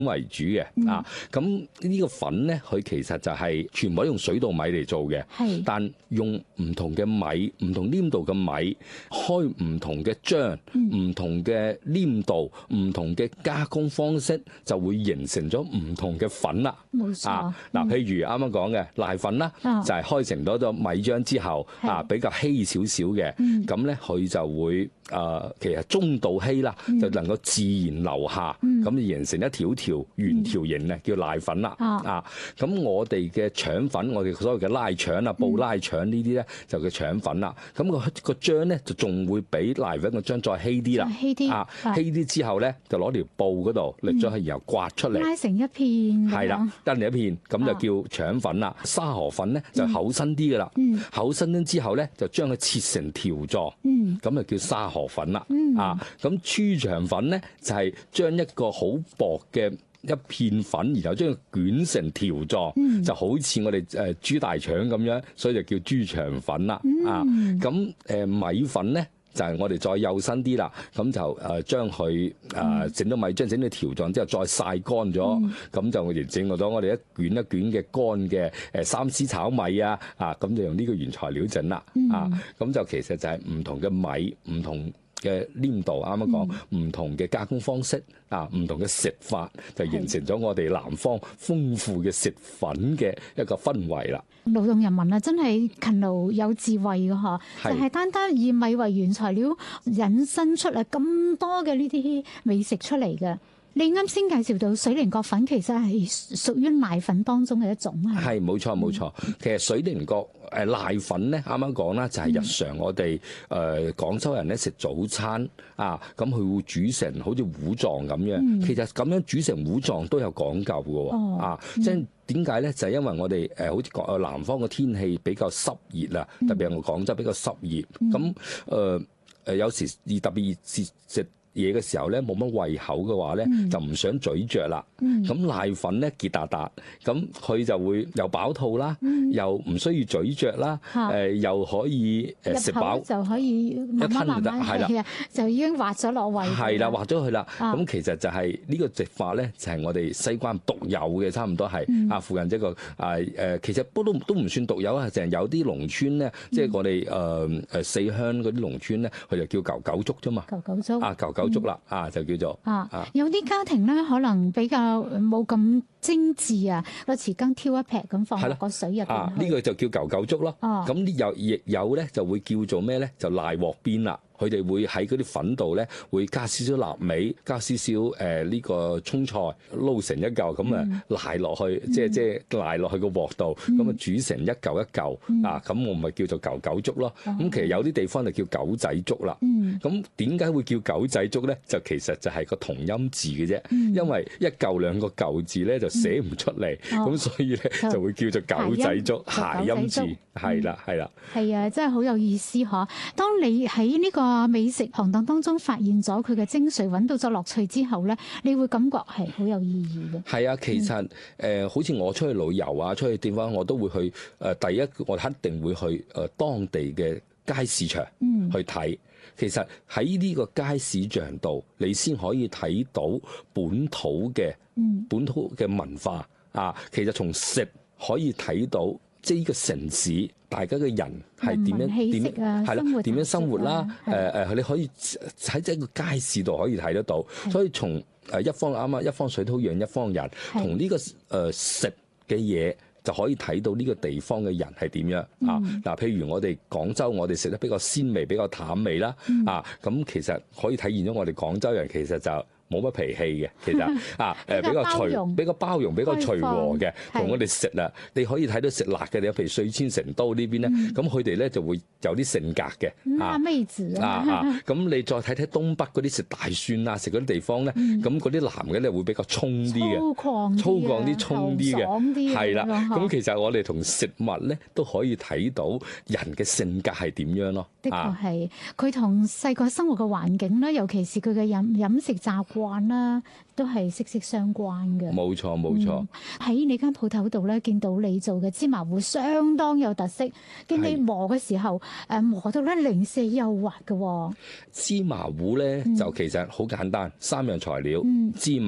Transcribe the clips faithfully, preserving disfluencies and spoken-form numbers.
為主嘅、嗯、啊，咁呢個粉咧，佢其實就係全部都用水稻米嚟做嘅，係，但用唔同嘅米、唔同黏度嘅米，開唔同嘅漿、唔、嗯、同嘅黏度、唔同嘅加工方式，就會形成咗唔同嘅粉啦。冇錯啊，嗱，譬如啱啱講嘅瀨粉啦、嗯，就係、是、開成咗咗米漿之後啊，比較稀少少嘅，咁咧佢就會誒、呃，其實中度稀啦、嗯，就能夠自然流下，咁、嗯、形成一條條圓條形咧，叫瀨粉啦、嗯。啊，咁我哋嘅腸粉，我哋所謂嘅拉腸啊、布拉腸呢啲咧，就叫腸粉啦。咁、那個個漿咧，就仲會比瀨粉個漿再稀啲啦。稀啲啊，稀啲之後咧，就攞條布嗰度力咗去，然後刮出嚟，拉成一片。係啦，得嚟一片，咁就叫腸粉啦。沙河粉咧就厚身啲噶啦，厚身咗之後咧，就將佢切成條狀，咁就叫沙河粉啦。啊，咁豬腸粉咧就係將一個好薄嘅一片粉，然後將佢捲成條狀、嗯，就好似我哋誒豬大腸咁樣，所以就叫豬腸粉啦、嗯。啊，咁誒米粉咧就係、是、我哋再幼身啲啦，咁就誒將佢誒整到米漿整到條狀之後，再曬乾咗，咁、嗯、就我哋整到我哋一卷一卷嘅乾嘅誒三絲炒米啊，啊咁就用呢個原材料整啦。啊，咁就其實就係唔同嘅米，唔同嘅黏度，啱啱講唔同嘅加工方式啊，唔同嘅食法，就形成咗我哋南方豐富嘅食粉嘅一個氛圍啦。 勞動人民啊，真係勤勞有智慧㗎嗬，就係、是、單單以米為原材料引申出嚟咁多嘅呢啲美食出嚟嘅。你啱先介紹到水靈角粉其實係屬於瀨粉當中嘅一種啊。係冇錯冇錯， 其實水靈角誒瀨粉咧，啱啱講啦，就係日常我哋誒廣州人咧食早餐啊，咁佢會煮成好似糊狀咁樣、嗯。其實咁樣煮成糊狀都有講究嘅喎、哦、啊，即係點解咧？就係、是、因為我哋誒好似講南方嘅天氣比較濕熱啊，特別係我廣州比較濕熱，咁誒誒有時而特別熱食嘢嘅時候咧，冇乜胃口嘅話咧、嗯，就唔想咀嚼啦。咁、嗯、瀨粉咧結達達，咁佢就會又飽肚啦、嗯，又唔需要咀嚼啦，誒、呃、又可以誒食飽就可以慢慢慢慢係啦，就已經滑咗落胃。 係啦，滑咗去啦。咁、啊、其實就係呢個食法咧，就係我哋西關獨有嘅，差唔多係啊、嗯、附近一個啊誒，其實都都都唔算獨有啊，成有啲農村咧，即、嗯、係、就是、我哋誒誒四鄉嗰啲農村咧，佢就叫舊九粥啫嘛。 舊九粥啊， 舊九粥啦、嗯，啊就叫做啊，啊有啲家庭咧可能比較冇咁精緻啊，個匙羹挑一劈咁放落個水入邊。啊，呢、這個就叫舊九粥咯。哦，咁有亦有咧就會叫做咩咧？就瀨鑊邊啦。佢哋會喺嗰啲粉度咧，會加少少臘味，加少少誒呢個葱菜，撈成一嚿咁啊，瀨落去，嗯、即係即係瀨落去個鑊度，咁、嗯、啊煮成一嚿一嚿、嗯、啊，咁我咪叫做舊九粥咯。咁、嗯、其實有啲地方就叫狗仔粥啦。咁點解會叫狗仔粥咧？就其實就係個同音字嘅啫、嗯，因為一嚿兩個舊字咧就寫唔出嚟，咁、嗯、所以咧就會叫做狗仔粥，諧音字，係啦係啦。係啊，真係好有意思嗬！當你喺呢、這個美食行當當中發現咗佢嘅精髓，揾到咗樂趣之後咧，你會感覺係好有意義嘅。 係啊，其實誒、嗯呃，好似我出去旅遊啊，出去地方我都會去誒、呃，第一我一定會去誒、呃、當地嘅街市場去睇、嗯。其實喺呢個街市場度，你先可以睇到本土嘅、嗯、本土嘅文化啊。其實從食可以睇到。即係呢個城市，大家嘅人係點樣點係啦？點樣生活啦？誒誒、呃，你可以喺即係個街市度可以睇得到。所以從誒一方啱啱一方水土養一方人，同呢、這個誒、呃、食嘅嘢就可以睇到呢個地方嘅人係點樣、嗯、啊？嗱，譬如我哋廣州，我哋食得比較鮮味、比較淡味啦、嗯，啊，咁其實可以體現咗我哋廣州人其實就。冇乜脾氣嘅，其實啊誒比較隨比較包容、比較隨和嘅，同我哋食啊，你可以睇到食辣嘅，你譬如四川成都呢邊咧，咁佢哋咧就會有啲性格嘅。 辣妹子啊啊！咁你再睇睇東北嗰啲食大蒜啊，食嗰啲地方咧，咁嗰啲男嘅咧會比較衝啲嘅，粗獷粗獷啲、衝啲嘅，係啦。咁其實我哋同食物咧都可以睇到人嘅性格係點樣咯。 的確係，佢同細個生活嘅環境咧，尤其是佢嘅飲飲食習慣。慣啦，都係息息相關嘅。冇錯冇錯。喺、嗯、你間鋪頭度咧，見到你做嘅芝麻糊相當有特色。見你磨嘅時候，誒磨到咧零舍幼滑嘅。芝麻糊咧、嗯、就其實好簡單，三樣材料：嗯、芝麻、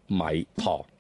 米、糖。